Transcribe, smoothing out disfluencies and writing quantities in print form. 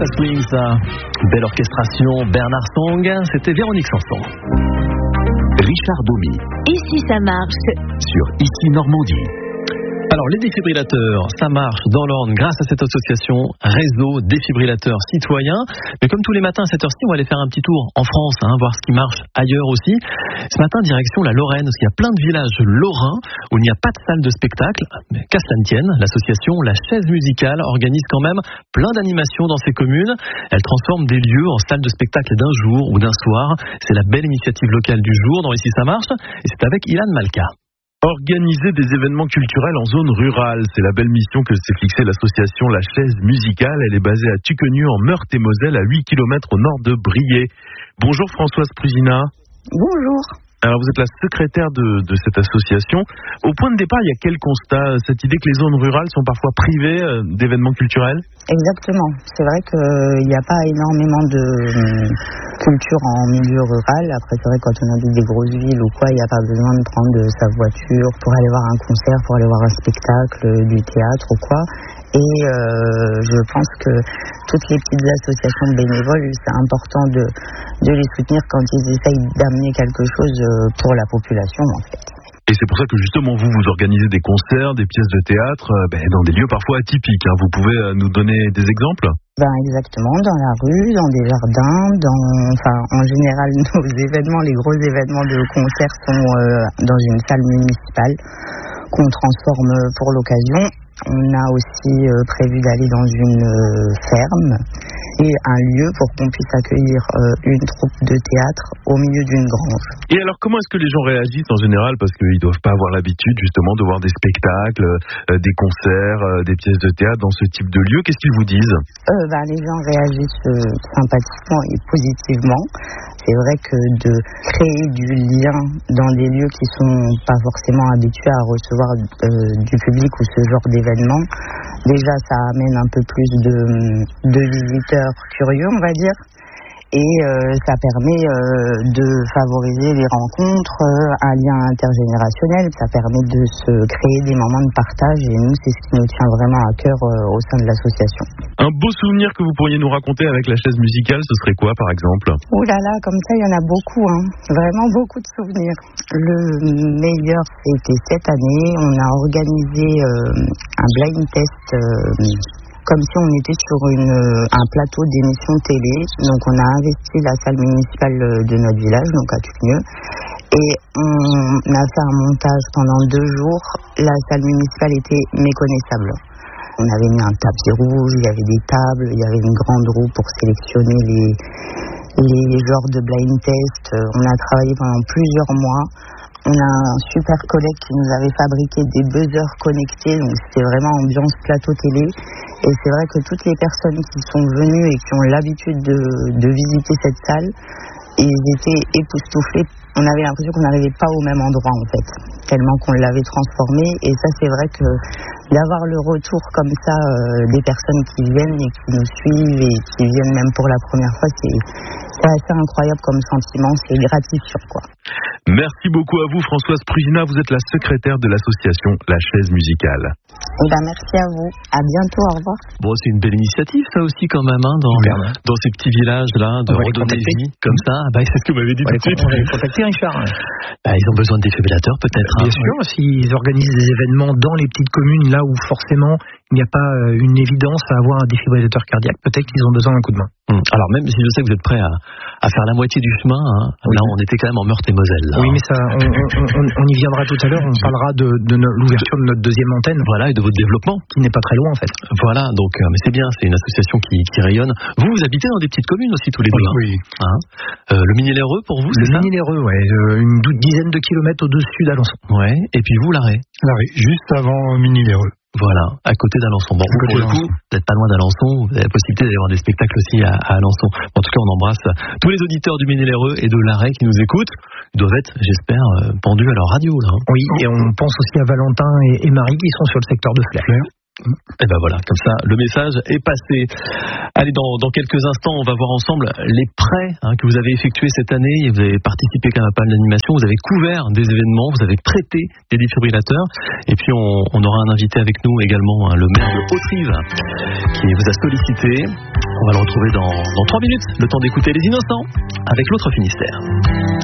Texas Wings, belle orchestration, Bernard Song, c'était Véronique Sanson. Richard Domy. Et si ça marche Sur Ici Normandie. Alors les défibrillateurs, ça marche dans l'Orne grâce à cette association Réseau Défibrillateurs Citoyens. Mais comme tous les matins à cette heure-ci, on va aller faire un petit tour en France, voir ce qui marche ailleurs aussi. Ce matin, direction la Lorraine, parce qu'il y a plein de villages lorrains où il n'y a pas de salle de spectacle. Mais qu'à cela ne tienne, l'association La Chaise Musicale organise quand même plein d'animations dans ces communes. Elle transforme des lieux en salles de spectacle d'un jour ou d'un soir. C'est la belle initiative locale du jour dans Ici ça marche. Et c'est avec Ilan Malka. Organiser des événements culturels en zone rurale, c'est la belle mission que s'est fixée l'association La Chaise Musicale. Elle est basée à Tuquenu en Meurthe-et-Moselle, à 8 km au nord de Briey. Bonjour Françoise Prusina. Bonjour. Alors vous êtes la secrétaire de cette association. Au point de départ, il y a quel constat? Cette idée que les zones rurales sont parfois privées d'événements culturels? Exactement. C'est vrai qu'il n'y a pas énormément de culture en milieu rural. Après, c'est vrai quand on habite des grosses villes ou quoi, il n'y a pas besoin de prendre sa voiture pour aller voir un concert, pour aller voir un spectacle, du théâtre ou quoi. Et je pense que toutes les petites associations de bénévoles, c'est important de les soutenir quand ils essayent d'amener quelque chose pour la population, en fait. Et c'est pour ça que justement vous organisez des concerts, des pièces de théâtre dans des lieux parfois atypiques. Vous pouvez nous donner des exemples? Exactement, dans la rue, dans des jardins, en général nos événements, les gros événements de concerts sont dans une salle municipale qu'on transforme pour l'occasion. On a aussi prévu d'aller dans une ferme et un lieu pour qu'on puisse accueillir une troupe de théâtre au milieu d'une grange. Et alors comment est-ce que les gens réagissent en général? Parce qu'ils ne doivent pas avoir l'habitude justement de voir des spectacles, des concerts, des pièces de théâtre dans ce type de lieu. Qu'est-ce qu'ils vous disent? Les gens réagissent sympathiquement et positivement. C'est vrai que de créer du lien dans des lieux qui sont pas forcément habitués à recevoir du public ou ce genre d'événement, déjà ça amène un peu plus de visiteurs curieux, on va dire. Et ça permet de favoriser les rencontres, un lien intergénérationnel, ça permet de se créer des moments de partage et nous c'est ce qui nous tient vraiment à cœur au sein de l'association. Un beau souvenir que vous pourriez nous raconter avec La Chaise Musicale, ce serait quoi par exemple? Ouh là là, comme ça il y en a beaucoup, vraiment beaucoup de souvenirs. Le meilleur c'était cette année, on a organisé un blind test comme si on était sur un plateau d'émission télé. Donc on a investi la salle municipale de notre village, donc à Tuquenu, et on a fait un montage pendant 2 jours. La salle municipale était méconnaissable. On avait mis un tapis rouge, il y avait des tables, il y avait une grande roue pour sélectionner les genres de blind test. On a travaillé pendant plusieurs mois. On a un super collègue qui nous avait fabriqué des buzzers connectés, donc c'était vraiment ambiance plateau télé. Et c'est vrai que toutes les personnes qui sont venues et qui ont l'habitude de visiter cette salle, ils étaient époustouflés. On avait l'impression qu'on n'arrivait pas au même endroit en fait, tellement qu'on l'avait transformé. Et ça c'est vrai que d'avoir le retour comme ça des personnes qui viennent et qui nous suivent et qui viennent même pour la première fois, c'est assez incroyable comme sentiment, c'est gratifiant quoi. Merci beaucoup à vous Françoise Prusina, vous êtes la secrétaire de l'association La Chaise Musicale. Merci à vous, à bientôt, au revoir. Bon, c'est une belle initiative ça aussi quand même, dans ces petits villages là, de redonner vie comme ça. C'est ce que vous m'avez dit tout de suite. On va les contacter Richard. Ils ont besoin de défibrillateurs peut-être. Bien sûr, s'ils organisent des événements dans les petites communes là où forcément il n'y a pas une évidence à avoir un défibrillateur cardiaque, peut-être qu'ils ont besoin d'un coup de main. Alors même si je sais que vous êtes prêt à faire la moitié du chemin, là on était quand même en Meurthe-et-Moselle. Oui, mais ça, on y viendra tout à l'heure, on parlera de l'ouverture de notre deuxième antenne. Voilà, et de votre développement. Qui n'est pas très loin en fait. Voilà, donc mais c'est bien, c'est une association qui rayonne. Vous habitez dans des petites communes aussi tous les deux. Oui. Le Minilereux pour vous, c'est ça? Le Minilereux, une dizaine de kilomètres au-dessus d'Alençon. Ouais, et puis vous, l'Arrêt? L'Arrêt, juste avant Minilereux. Voilà, à côté d'Alençon. Bon, pour le coup, vous n'êtes pas loin d'Alençon, vous avez la possibilité d'aller voir des spectacles aussi à Alençon. En tout cas, on embrasse tous les auditeurs du Minilereux et de l'Arrêt qui nous écoutent. Ils doivent être, j'espère, pendus à leur radio, là. Oui, et on pense aussi à Valentin et Marie qui sont sur le secteur de Flers. Et ben voilà, comme ça, le message est passé. Allez, dans quelques instants, on va voir ensemble les prêts que vous avez effectués cette année. Vous avez participé quand même à pas mal d'animations, vous avez couvert des événements, vous avez prêté des défibrillateurs. Et puis on aura un invité avec nous également, le maire de Hauterive, qui vous a sollicité. On va le retrouver dans 3 minutes, le temps d'écouter Les Innocents avec l'autre Finistère.